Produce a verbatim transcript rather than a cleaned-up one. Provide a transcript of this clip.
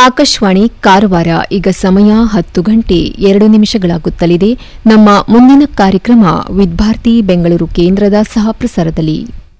ಆಕಾಶವಾಣಿ ಕಾರವಾರ. ಈಗ ಸಮಯ ಹತ್ತು ಗಂಟೆ ಎರಡು ನಿಮಿಷಗಳಾಗುತ್ತಲಿದೆ. ನಮ್ಮ ಮುಂದಿನ ಕಾರ್ಯಕ್ರಮ ವಿದ್ಯಾರ್ಥಿ ಬೆಂಗಳೂರು ಕೇಂದ್ರದ ಸಹ ಪ್ರಸಾರದಲ್ಲಿ.